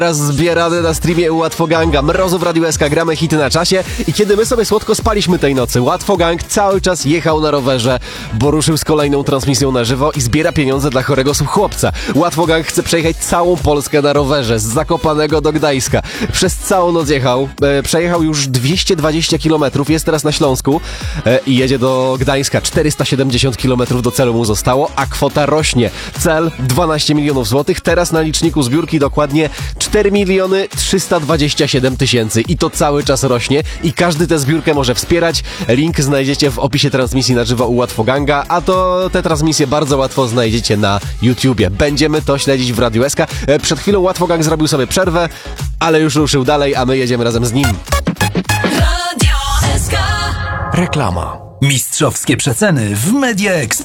Teraz zbierany na streamie Łatwoganga, Mrozu w Radiu SK, gramy hity na czasie i kiedy my sobie słodko spaliśmy tej nocy, Łatwogang cały czas jechał na rowerze, bo ruszył z kolejną transmisją na żywo i zbiera pieniądze dla chorego chłopca. Łatwogang chce przejechać całą Polskę na rowerze, z Zakopanego do Gdańska. Przez całą noc jechał, przejechał już 220 km, jest teraz na Śląsku i jedzie do Gdańska. 470 km do celu mu zostało, a kwota rośnie. Cel 12 milionów złotych, teraz na liczniku zbiórki dokładnie 4 miliony 327 tysięcy i to cały czas rośnie i każdy tę zbiórkę może wspierać. Link znajdziecie w opisie transmisji na żywo u Łatwoganga, a to te transmisje bardzo łatwo znajdziecie na YouTubie. Będziemy to śledzić w Radiu SK. Przed chwilą Łatwogang zrobił sobie przerwę, ale już ruszył dalej, a my jedziemy razem z nim. Radio SK. Reklama. Mistrzowskie przeceny w Media Expert.